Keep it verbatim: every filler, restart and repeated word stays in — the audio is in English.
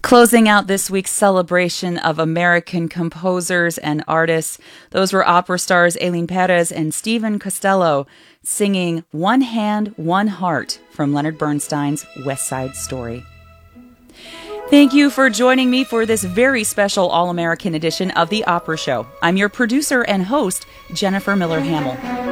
Closing out this week's celebration of American composers and artists, those were opera stars Aileen Perez and Stephen Costello singing One Hand, One Heart from Leonard Bernstein's West Side Story. Thank you for joining me for this very special All-American edition of The Opera Show. I'm your producer and host, Jennifer Miller Hamill.